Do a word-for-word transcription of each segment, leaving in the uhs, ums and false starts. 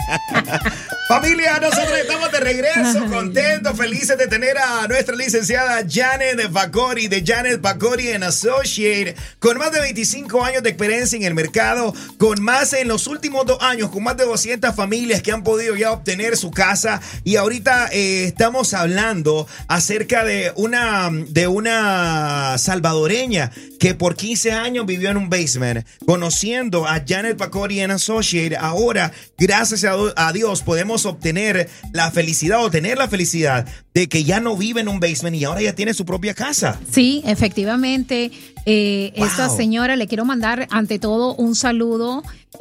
Familia, nosotros estamos de regreso, contentos, felices de tener a nuestra licenciada Janet Pacori de Janet Pacori and Associates, con más de veinticinco años de experiencia en el mercado, con más en los últimos dos años, con más de doscientas familias que han podido ya obtener su casa. Y ahorita eh, estamos hablando acerca de una, de una salvadoreña que por quince años vivió en un basement, conociendo a Janet Pacori and Associates. Ahora, gracias a, a Dios, podemos obtener la felicidad o tener la felicidad de que ya no vive en un basement y ahora ya tiene su propia casa. Sí, efectivamente. Eh, wow. Esta señora, le quiero mandar ante todo un saludo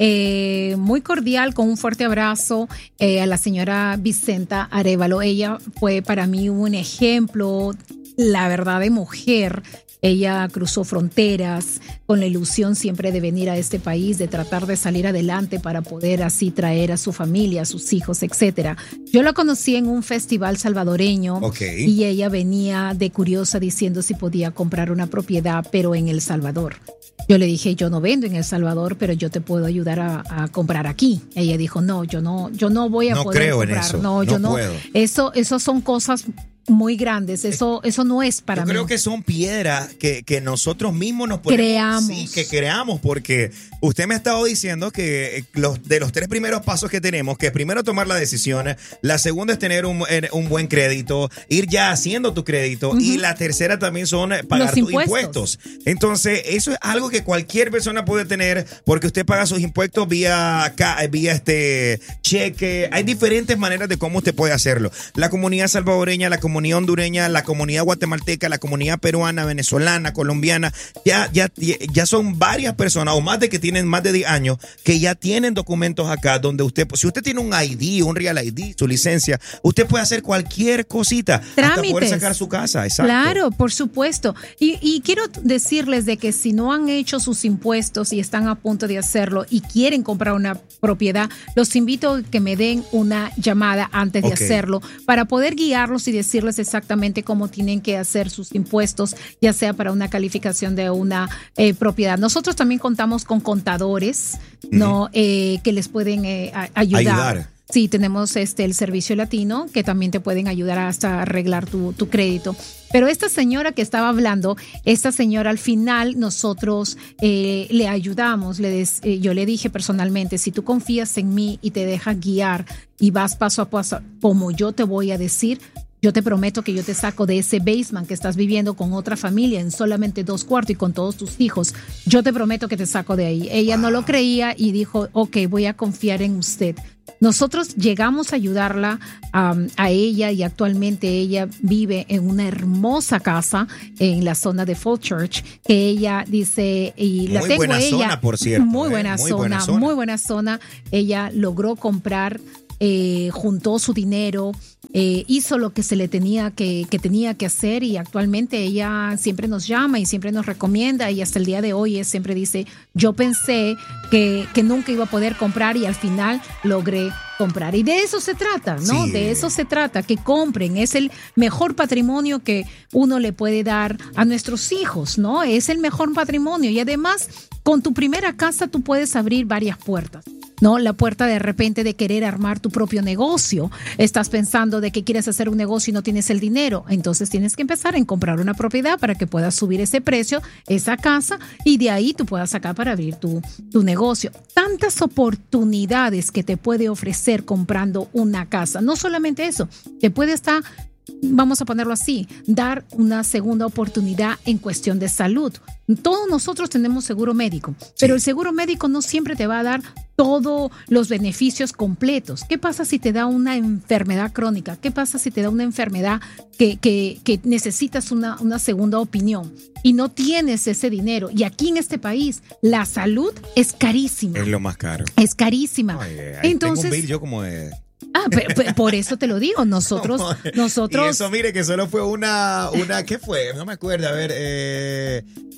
eh, muy cordial, con un fuerte abrazo eh, a la señora Vicenta Arévalo. Ella fue para mí un ejemplo, la verdad, de mujer. Ella cruzó fronteras con la ilusión siempre de venir a este país, de tratar de salir adelante para poder así traer a su familia, a sus hijos, etcétera. Yo la conocí en un festival salvadoreño, okay, y ella venía de curiosa diciendo si podía comprar una propiedad, pero en El Salvador. Yo le dije, yo no vendo en El Salvador, pero yo te puedo ayudar a, a comprar aquí. Ella dijo, no, yo no, yo no voy a no poder creo comprar. En eso. No, no yo no. Puedo. Eso, eso son cosas muy grandes, eso, eso no es para Yo mí. creo que son piedras que, que nosotros mismos nos ponemos. Creamos. Sí, que creamos, porque usted me ha estado diciendo que los, de los tres primeros pasos que tenemos, que es primero tomar la decisión, la segunda es tener un, un buen crédito, ir ya haciendo tu crédito, uh-huh, y la tercera también son pagar tus impuestos. impuestos. Entonces, eso es algo que cualquier persona puede tener, porque usted paga sus impuestos vía, vía este cheque. Hay diferentes maneras de cómo usted puede hacerlo. La comunidad salvadoreña, la comunidad comunidad hondureña, la comunidad guatemalteca, la comunidad peruana, venezolana, colombiana, ya, ya, ya son varias personas, o más de que tienen más de diez años, que ya tienen documentos acá, donde usted, si usted tiene un I D, un Real I D, su licencia, usted puede hacer cualquier cosita, trámites, hasta poder sacar su casa. Exacto. Claro, por supuesto. Y, y quiero decirles de que si no han hecho sus impuestos y están a punto de hacerlo y quieren comprar una propiedad, los invito a que me den una llamada antes de okay. hacerlo, para poder guiarlos y decirles exactamente cómo tienen que hacer sus impuestos, ya sea para una calificación de una eh, propiedad. Nosotros también contamos con contadores, uh-huh, ¿no? Eh, que les pueden eh, a, ayudar. ayudar. Sí, tenemos este el servicio latino, que también te pueden ayudar hasta arreglar tu, tu crédito. Pero esta señora que estaba hablando, esta señora al final nosotros eh, le ayudamos. Le des, eh, yo le dije personalmente, si tú confías en mí y te dejas guiar y vas paso a paso como yo te voy a decir, yo te prometo que yo te saco de ese basement que estás viviendo con otra familia en solamente dos cuartos y con todos tus hijos. Yo te prometo que te saco de ahí. Ella wow. no lo creía y dijo, ok, voy a confiar en usted. Nosotros llegamos a ayudarla um, a ella, y actualmente ella vive en una hermosa casa en la zona de Fall Church, que ella dice, y la muy tengo buena ella, zona, por cierto, muy buena, eh, muy zona, buena zona, muy buena zona. Ella logró comprar, eh, juntó su dinero, eh, hizo lo que se le tenía que, que tenía que hacer, y actualmente ella siempre nos llama y siempre nos recomienda, y hasta el día de hoy ella siempre dice, yo pensé que, que nunca iba a poder comprar y al final logré comprar. Y de eso se trata, ¿no? Sí. De eso se trata, que compren. Es el mejor patrimonio que uno le puede dar a nuestros hijos, ¿no? Es el mejor patrimonio, y además con tu primera casa tú puedes abrir varias puertas, ¿no? La puerta de repente de querer armar tu propio negocio. Estás pensando de que quieres hacer un negocio y no tienes el dinero. Entonces tienes que empezar en comprar una propiedad para que puedas subir ese precio, esa casa, y de ahí tú puedas sacar para abrir tu, tu negocio. Tantas oportunidades que te puede ofrecer comprando una casa. No solamente eso, te puede estar, vamos a ponerlo así, dar una segunda oportunidad en cuestión de salud. Todos nosotros tenemos seguro médico, sí, pero el seguro médico no siempre te va a dar todos los beneficios completos. ¿Qué pasa si te da una enfermedad crónica? ¿Qué pasa si te da una enfermedad que, que, que necesitas una, una segunda opinión y no tienes ese dinero? Y aquí en este país la salud es carísima. Es lo más caro. Es carísima. Oye, ahí Entonces, tengo un bill yo como de... Ah, pero, pero por eso te lo digo, nosotros, nosotros. Y eso, mire, que solo fue una, una, ¿qué fue? No me acuerdo, a ver, eh,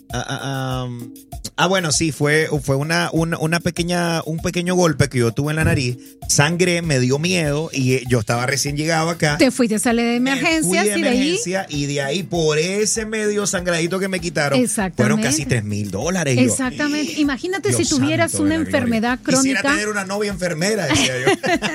ah, um, ah, bueno, sí, fue, fue una, una, una pequeña, un pequeño golpe que yo tuve en la nariz. Sangré, me dio miedo y yo estaba recién llegado acá. Te fuiste a salir de emergencia de y de ahí. emergencia y de ahí por ese medio sangradito que me quitaron fueron casi tres mil dólares. Exactamente. Yo, Imagínate Dios si tuvieras una enfermedad gloria. crónica. Quisiera tener una novia enfermera, decía yo.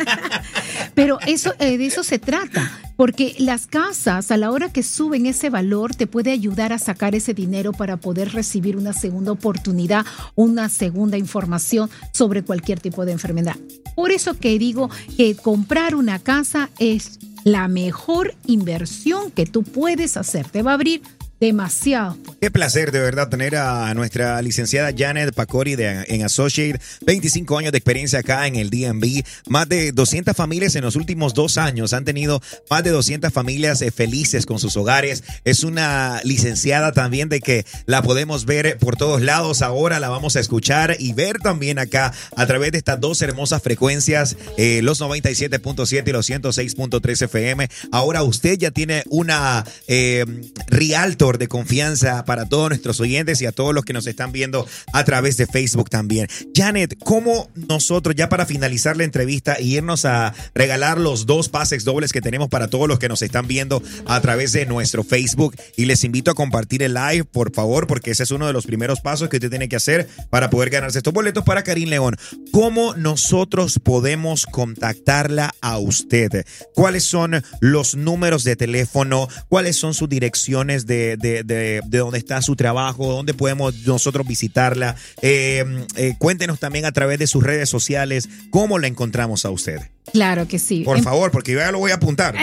Pero eso, eh, de eso se trata. Porque las casas, a la hora que suben ese valor, te puede ayudar a sacar ese dinero para poder recibir una segunda oportunidad, una segunda información sobre cualquier tipo de enfermedad. Por eso que digo que comprar una casa es la mejor inversión que tú puedes hacer. Te va a abrir demasiado. Qué placer de verdad tener a nuestra licenciada Janet Pacori de, en Associate, veinticinco años de experiencia acá en el D M V, más de doscientas familias en los últimos dos años, han tenido más de doscientas familias eh, felices con sus hogares. Es una licenciada también de que la podemos ver por todos lados, ahora la vamos a escuchar y ver también acá a través de estas dos hermosas frecuencias, eh, los noventa y siete punto siete y los ciento seis punto tres F M. Ahora usted ya tiene una eh, realtor de confianza para todos nuestros oyentes y a todos los que nos están viendo a través de Facebook también. Janet, ¿cómo nosotros, ya para finalizar la entrevista y irnos a regalar los dos pases dobles que tenemos para todos los que nos están viendo a través de nuestro Facebook, y les invito a compartir el live, por favor, porque ese es uno de los primeros pasos que usted tiene que hacer para poder ganarse estos boletos para Karim León? ¿Cómo nosotros podemos contactarla a usted? ¿Cuáles son los números de teléfono? ¿Cuáles son sus direcciones de De, de, de dónde está su trabajo, dónde podemos nosotros visitarla? Eh, eh, cuéntenos también a través de sus redes sociales cómo la encontramos a usted. Claro que sí. Por favor, porque yo ya lo voy a apuntar.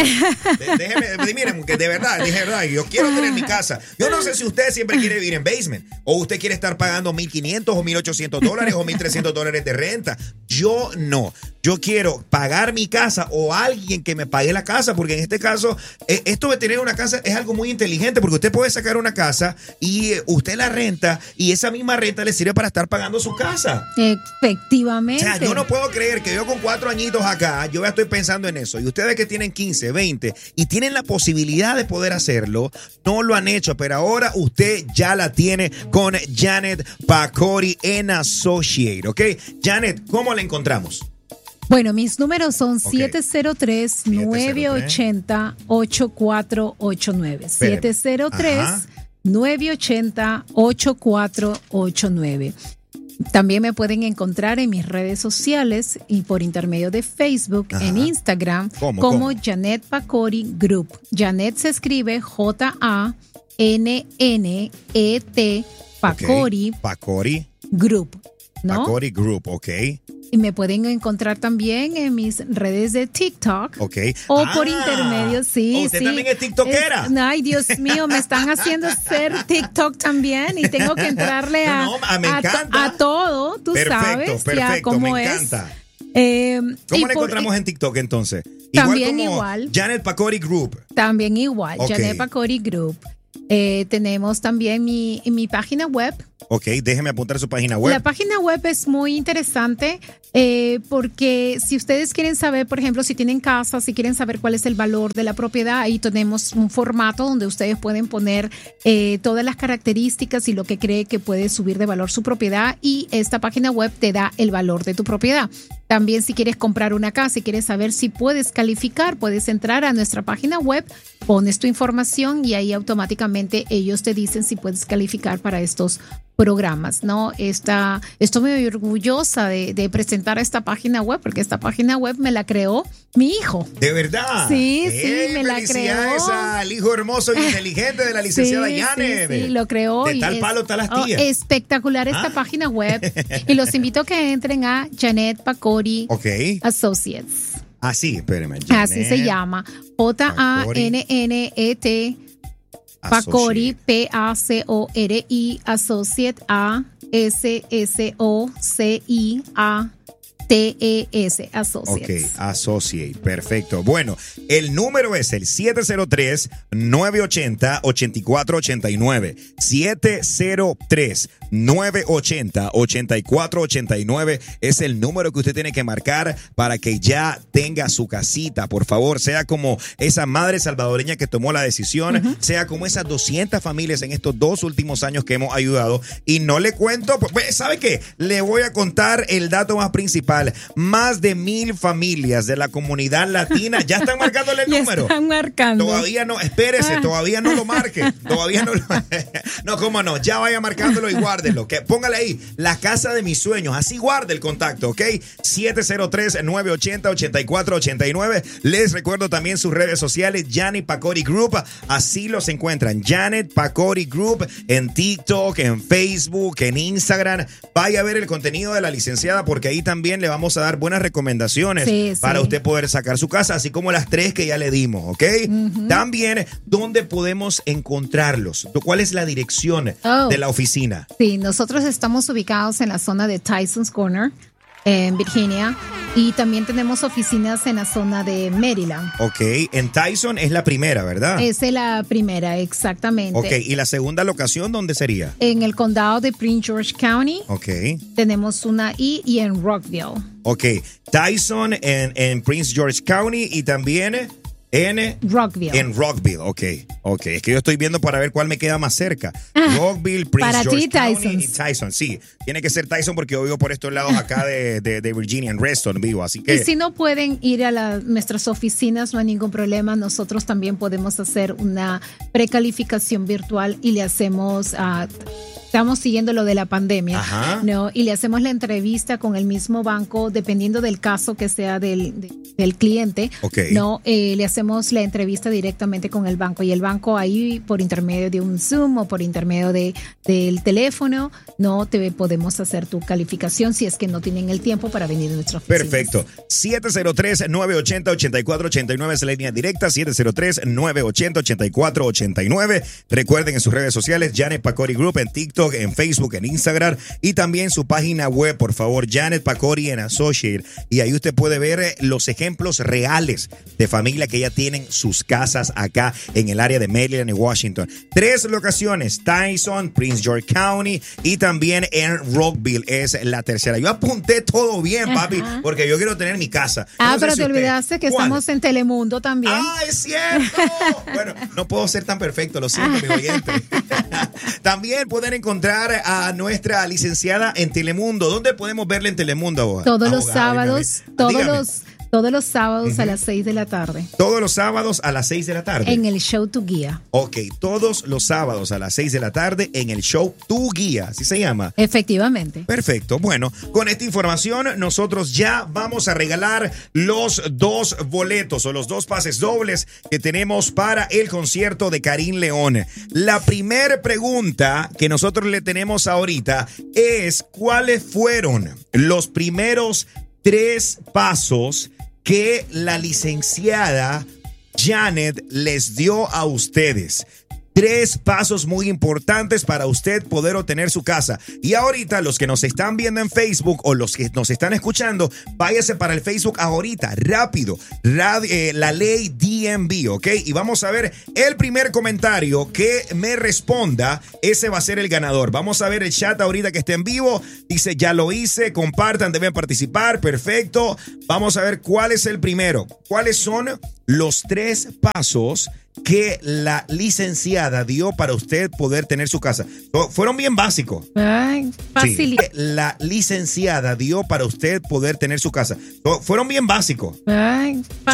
Déjeme, miren, que de verdad, de verdad, yo quiero tener mi casa. Yo no sé si usted siempre quiere vivir en basement o usted quiere estar pagando mil quinientos o mil ochocientos dólares o mil trescientos dólares de renta. Yo no. Yo quiero pagar mi casa o alguien que me pague la casa, porque en este caso, eh, esto de tener una casa es algo muy inteligente, porque usted puede sacar una casa y eh, usted la renta y esa misma renta le sirve para estar pagando su casa. Efectivamente. O sea, yo no puedo creer que yo con cuatro añitos acá, yo ya estoy pensando en eso, y ustedes que tienen quince, veinte y tienen la posibilidad de poder hacerlo, no lo han hecho, pero ahora usted ya la tiene con Janet Pacori en Associate, ¿ok? Janet, ¿cómo la encontramos? Bueno, mis números son okay. siete cero tres, nueve ocho cero, ocho cuatro ocho nueve. siete cero tres, nueve ocho cero, ocho cuatro ocho nueve. También me pueden encontrar en mis redes sociales y por intermedio de Facebook, Ajá. en Instagram, ¿Cómo, como cómo? Janet Pacori Group. Janet se escribe J A N N E T, Pacori. Okay. Pacori Group, ¿no? Pacori Group, ok. Y me pueden encontrar también en mis redes de TikTok. Ok. O ah, por intermedio, sí. ¿Usted sí. también es tiktokera? Es, ay, Dios mío, me están haciendo ser TikTok también y tengo que entrarle a, no, no, me a, encanta. a todo, tú perfecto, sabes perfecto, ya cómo me es. encanta. Eh, ¿Cómo la por, encontramos en TikTok entonces? También igual. Como igual. Janet Pacori Group. También igual, okay. Janet Pacori Group. Eh, tenemos también mi, mi página web. Ok, déjeme apuntar su página web. La página web es muy interesante eh, porque si ustedes quieren saber, por ejemplo, si tienen casa, si quieren saber cuál es el valor de la propiedad, ahí tenemos un formato donde ustedes pueden poner eh, todas las características y lo que cree que puede subir de valor su propiedad, y esta página web te da el valor de tu propiedad. También si quieres comprar una casa y quieres saber si puedes calificar, puedes entrar a nuestra página web, pones tu información y ahí automáticamente ellos te dicen si puedes calificar para estos programas, ¿no? Esta, estoy muy orgullosa de, de presentar esta página web, porque esta página web me la creó mi hijo. ¿De verdad? Sí, eh, sí, me la creó. Felicidades al hijo hermoso y inteligente de la licenciada sí, Janet. Sí, sí, lo creó. De y tal es, palo, tal astilla. Oh, espectacular esta ah. página web. Y los invito a que entren a Janet Pacori okay. Associates. Ah, sí, espérame. Janet Así se llama. J A N N E T Pacori, P A C O R I, Associate, A S S O C I A T E S, Associates. Ok, Associate, perfecto. Bueno, el número es el siete cero tres, nueve ocho cero, ocho cuatro ocho nueve. siete cero tres, nueve ocho cero, ocho cuatro ocho nueve es el número que usted tiene que marcar para que ya tenga su casita. Por favor, sea como esa madre salvadoreña que tomó la decisión, uh-huh. sea como esas doscientas familias en estos dos últimos años que hemos ayudado. Y no le cuento, pues, ¿sabe qué? Le voy a contar el dato más principal. Más de mil familias de la comunidad latina ya están marcándole el número. Están marcando. Todavía no, espérese, ah. todavía no lo marque. Todavía no lo. No, cómo no, ya vaya marcándolo y guárdelo. Que póngale ahí, la casa de mis sueños. Así guarde el contacto, ¿ok? siete cero tres, nueve ocho cero, ocho cuatro ocho nueve. Les recuerdo también sus redes sociales, Janet Pacori Group. Así los encuentran. Janet Pacori Group en TikTok, en Facebook, en Instagram. Vaya a ver el contenido de la licenciada porque ahí también le vamos a dar buenas recomendaciones sí, para sí. usted poder sacar su casa, así como las tres que ya le dimos, ¿ok? Uh-huh. También, ¿dónde podemos encontrarlos? ¿Cuál es la dirección oh. de la oficina? Sí, nosotros estamos ubicados en la zona de Tyson's Corner, en Virginia, y también tenemos oficinas en la zona de Maryland. Ok, en Tyson es la primera, ¿verdad? Esa es la primera, exactamente. Ok, ¿y la segunda locación dónde sería? En el condado de Prince George County. Ok. Tenemos una I y en Rockville. Ok, Tyson en, en Prince George County y también en Rockville. En Rockville, ok. Ok, es que yo estoy viendo para ver cuál me queda más cerca. Rockville, Prince para George ti, County Tyson. y Tyson. Sí, tiene que ser Tyson porque yo vivo por estos lados acá de, de, de Virginia, en Reston vivo, así que... Y si no pueden ir a la, nuestras oficinas, no hay ningún problema. Nosotros también podemos hacer una precalificación virtual y le hacemos... Uh, Estamos siguiendo lo de la pandemia, Ajá. ¿no? Y le hacemos la entrevista con el mismo banco, dependiendo del caso que sea del, de, del cliente, okay. ¿no? Eh, le hacemos la entrevista directamente con el banco y el banco ahí por intermedio de un Zoom o por intermedio de, del teléfono, no te podemos hacer tu calificación si es que no tienen el tiempo para venir a nuestra oficina. Perfecto. siete cero tres, nueve ocho cero, ocho cuatro ocho nueve es la línea directa, siete cero tres, nueve ocho cero, ocho cuatro ocho nueve. Recuerden en sus redes sociales, Janet Pacori Group en TikTok, en Facebook, en Instagram y también su página web, por favor, Janet Pacori en Associate. Y ahí usted puede ver los ejemplos reales de familia que ya tienen sus casas acá en el área de Maryland y Washington. Tres locaciones, Tyson, Prince George County y también en Rockville es la tercera. Yo apunté todo bien, papi, Ajá. porque yo quiero tener mi casa. Ah, no pero si te usted, olvidaste que ¿cuál? Estamos en Telemundo también. ¡Ah, es cierto! Bueno, no puedo ser tan perfecto, lo siento, mi oyente. También pueden encontrar a nuestra licenciada en Telemundo. ¿Dónde podemos verla en Telemundo, abogada? Todos los abogada, sábados, dígame. todos Dígame. los todos los sábados uh-huh. a las seis de la tarde. Todos los sábados a las seis de la tarde. En el show Tu Guía. Ok, todos los sábados a las seis de la tarde en el show Tu Guía, ¿así se llama? Efectivamente. Perfecto. Bueno, con esta información nosotros ya vamos a regalar los dos boletos o los dos pases dobles que tenemos para el concierto de Karim León. La primera pregunta que nosotros le tenemos ahorita es ¿cuáles fueron los primeros tres pasos que la licenciada Janet les dio a ustedes? Tres pasos muy importantes para usted poder obtener su casa. Y ahorita los que nos están viendo en Facebook o los que nos están escuchando, váyase para el Facebook ahorita, rápido. Radio, eh, la ley D M V, ¿ok? Y vamos a ver el primer comentario que me responda. Ese va a ser el ganador. Vamos a ver el chat ahorita que esté en vivo. Dice, ya lo hice, compartan, deben participar. Perfecto. Vamos a ver cuál es el primero. ¿Cuáles son los tres pasos que la licenciada dio para usted poder tener su casa? Fueron bien básicos. Ay, fácil. Sí, la licenciada dio para usted poder tener su casa. Fueron bien básicos. Ay, fácil.